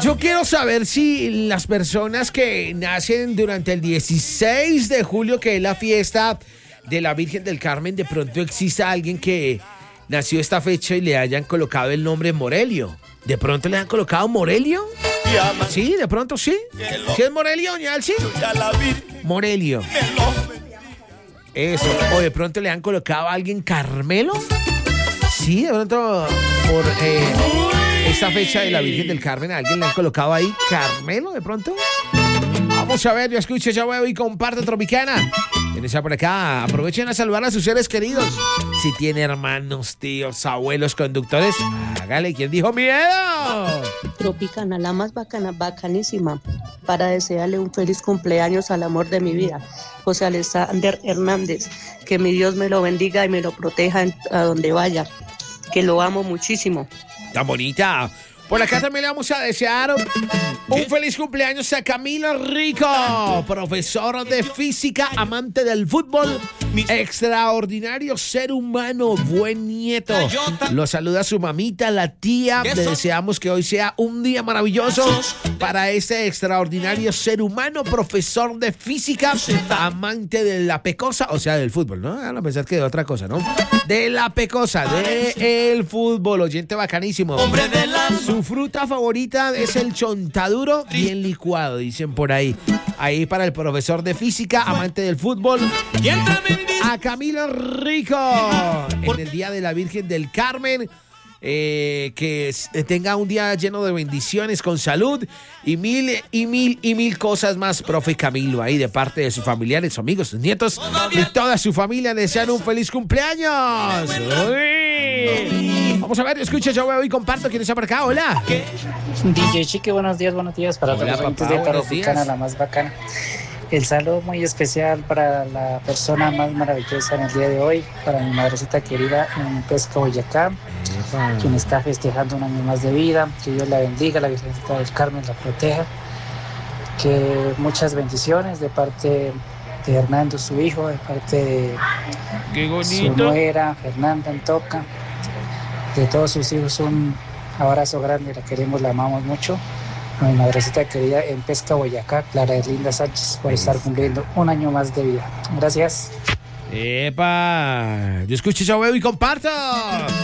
Yo quiero saber si las personas que nacen durante el 16 de julio, que es la fiesta de la Virgen del Carmen, de pronto exista alguien que nació esta fecha y le hayan colocado el nombre Morelio. ¿De pronto le han colocado Morelio? Sí, de pronto sí. ¿Sí es Morelio, doña Alci? Morelio. Eso. O de pronto le han colocado a alguien Carmelo. Sí, de pronto por esta fecha de la Virgen del Carmen a alguien le han colocado ahí Carmelo, de pronto. Vamos a ver, yo escucho, ya veo y comparto Tropicana. Quienes por acá, aprovechen a saludar a sus seres queridos. Si tiene hermanos, tíos, abuelos, conductores, hágale. ¿Quién dijo miedo? Tropicana, la más bacana, bacanísima, para desearle un feliz cumpleaños al amor de mi vida, José Alexander Hernández. Que mi Dios me lo bendiga y me lo proteja a donde vaya, que lo amo muchísimo. Tan bonita. Por acá también le vamos a desear un feliz cumpleaños a Camilo Rico, profesor de física, amante del fútbol, extraordinario ser humano, buen nieto. Lo saluda su mamita, la tía. Le deseamos que hoy sea un día maravilloso para este extraordinario ser humano, profesor de física, amante de la pecosa, o sea, del fútbol, ¿no? A pensar que de otra cosa, ¿no? De la pecosa, del fútbol, oyente bacanísimo. Su fruta favorita es el chontaduro bien licuado, dicen por ahí. Ahí para el profesor de física, amante del fútbol, a Camilo Rico, en el Día de la Virgen del Carmen. Que tenga un día lleno de bendiciones, con salud y mil cosas más, profe Camilo, ahí de parte de sus familiares, sus amigos, sus nietos y toda su familia desean un feliz cumpleaños. ¡Uy! Vamos a ver, escucha, yo veo y comparto. ¿Quién está por acá? Hola. DJ Chique, buenos días para todos los oyentes de Tropicana, la más bacana. El saludo muy especial para la persona más maravillosa en el día de hoy, para mi madrecita querida en Pesca, Boyacá, quien está festejando un año más de vida. Que Dios la bendiga, la Virgencita del Carmen la proteja. Que muchas bendiciones de parte de Hernando, su hijo, de parte de su nuera, Fernanda Antoca, de todos sus hijos. Un abrazo grande, la queremos, la amamos mucho. A mi madrecita querida en Pesca, Boyacá, Clara Erlinda Sánchez, por estar cumpliendo un año más de vida. Gracias. ¡Epa! Yo escucho, yo veo y comparto.